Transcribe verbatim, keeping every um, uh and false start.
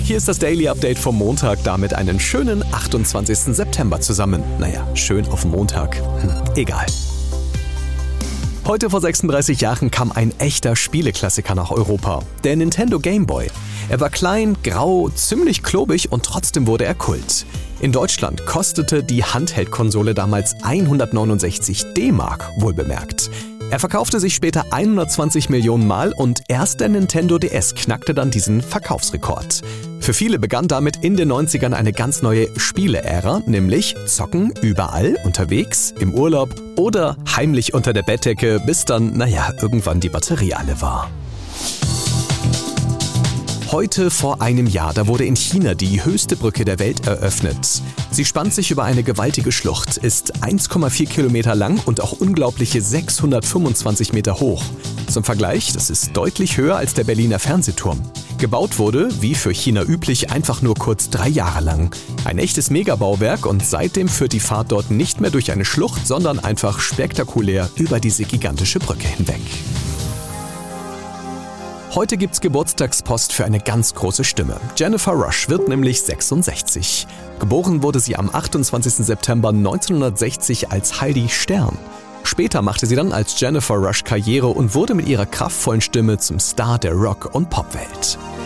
Hier ist das Daily Update vom Montag, damit einen schönen achtundzwanzigsten September zusammen. Naja, schön auf Montag. Hm, egal. Heute vor sechsunddreißig Jahren kam ein echter Spieleklassiker nach Europa, der Nintendo Game Boy. Er war klein, grau, ziemlich klobig und trotzdem wurde er Kult. In Deutschland kostete die Handheld-Konsole damals hundertneunundsechzig D-Mark, wohlbemerkt. Er verkaufte sich später hundertzwanzig Millionen Mal und erst der Nintendo D S knackte dann diesen Verkaufsrekord. Für viele begann damit in den neunzigern eine ganz neue Spiele-Ära, nämlich Zocken überall, unterwegs, im Urlaub oder heimlich unter der Bettdecke, bis dann, naja, irgendwann die Batterie alle war. Heute vor einem Jahr, da wurde in China die höchste Brücke der Welt eröffnet. Sie spannt sich über eine gewaltige Schlucht, ist eins Komma vier Kilometer lang und auch unglaubliche sechshundertfünfundzwanzig Meter hoch. Zum Vergleich, das ist deutlich höher als der Berliner Fernsehturm. Gebaut wurde, wie für China üblich, einfach nur kurz drei Jahre lang. Ein echtes Megabauwerk und seitdem führt die Fahrt dort nicht mehr durch eine Schlucht, sondern einfach spektakulär über diese gigantische Brücke hinweg. Heute gibt's Geburtstagspost für eine ganz große Stimme. Jennifer Rush wird nämlich sechsundsechzig. Geboren wurde sie am achtundzwanzigsten September neunzehnhundertsechzig als Heidi Stern. Später machte sie dann als Jennifer Rush Karriere und wurde mit ihrer kraftvollen Stimme zum Star der Rock- und Popwelt.